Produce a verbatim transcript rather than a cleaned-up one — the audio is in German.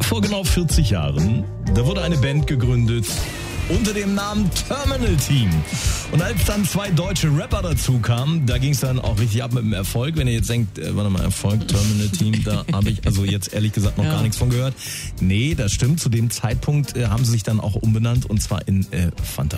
Vor genau vierzig Jahren, da wurde eine Band gegründet unter dem Namen Terminal Team. Und als dann zwei deutsche Rapper dazu kamen, da ging es dann auch richtig ab mit dem Erfolg. Wenn ihr jetzt denkt, äh, warte mal, Erfolg, Terminal Team, da habe ich also jetzt ehrlich gesagt noch ja. gar nichts von gehört. Nee, das stimmt. Zu dem Zeitpunkt äh, haben sie sich dann auch umbenannt und zwar in äh, Fanta